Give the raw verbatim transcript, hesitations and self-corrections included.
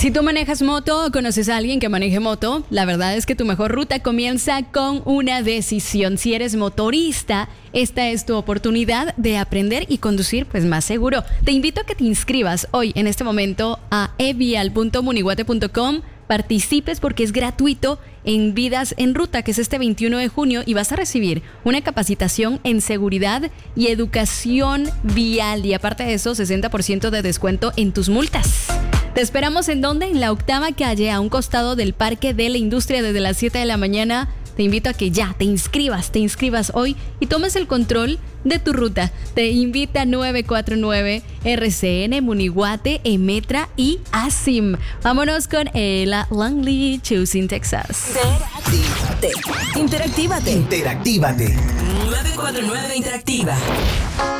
Si tú manejas moto o conoces a alguien que maneje moto, la verdad es que tu mejor ruta comienza con una decisión. Si eres motorista, esta es tu oportunidad de aprender y conducir pues más seguro. Te invito a que te inscribas hoy en este momento a e vial punto munihuate punto com. Participes porque es gratuito en Vidas en Ruta, que es este veintiuno de junio, y vas a recibir una capacitación en seguridad y educación vial. Y aparte de eso, sesenta por ciento de descuento en tus multas. Te esperamos en donde, en la octava calle, a un costado del Parque de la Industria, desde las siete de la mañana. Te invito a que ya te inscribas, te inscribas hoy y tomes el control de tu ruta. Te invita nueve cuatro nueve, R C N, Munihuate, Emetra y ASIM. Vámonos con Ella Langley, Choosing Texas. Interactívate. Interactívate. Interactívate. nueve cuatro nueve Interactiva.